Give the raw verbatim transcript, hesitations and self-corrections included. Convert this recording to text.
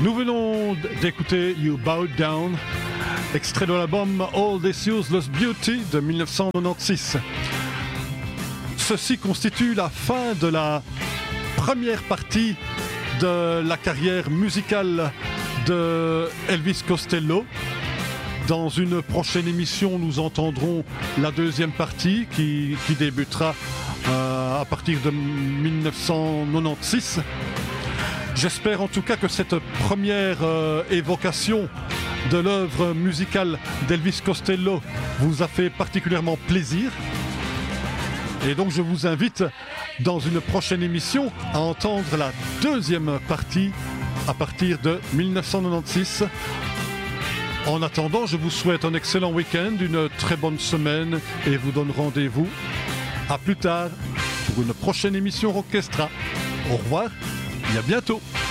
Nous venons d'écouter You Bowed Down, extrait de l'album All This Useless Beauty de mille neuf cent quatre-vingt-seize. Ceci constitue la fin de la première partie de la carrière musicale de Elvis Costello. Dans une prochaine émission, nous entendrons la deuxième partie qui, qui débutera euh, à partir de mille neuf cent quatre-vingt-seize. J'espère en tout cas que cette première euh, évocation de l'œuvre musicale d'Elvis Costello vous a fait particulièrement plaisir. Et donc je vous invite dans une prochaine émission à entendre la deuxième partie à partir de mille neuf cent quatre-vingt-seize. En attendant, je vous souhaite un excellent week-end, une très bonne semaine et vous donne rendez-vous à plus tard pour une prochaine émission Rockestra. Au revoir et à bientôt.